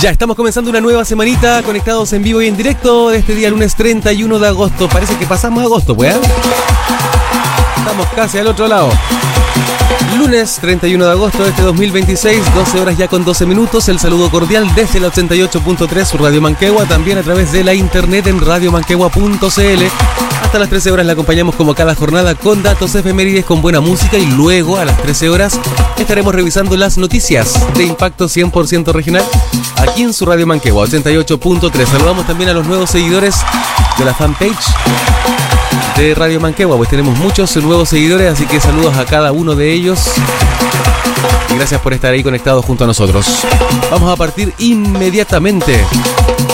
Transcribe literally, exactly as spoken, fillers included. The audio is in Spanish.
Ya estamos comenzando una nueva semanita conectados en vivo y en directo de este día lunes treinta y uno de agosto. Parece que pasamos agosto, pues, ¿eh? Estamos casi al otro lado. Lunes treinta y uno de agosto de este dos mil veintiséis, doce horas ya con doce minutos. El saludo cordial desde la ochenta y ocho punto tres, su Radio Manquehue, también a través de la internet en radio manquehue punto c l. Hasta las trece horas la acompañamos como cada jornada con datos, efemérides, con buena música, y luego a las trece horas estaremos revisando las noticias de impacto cien por ciento regional aquí en su Radio Manquehue ochenta y ocho punto tres. Saludamos también a los nuevos seguidores de la fanpage de Radio Manquehue, pues tenemos muchos nuevos seguidores, así que saludos a cada uno de ellos y gracias por estar ahí conectados junto a nosotros. Vamos a partir inmediatamente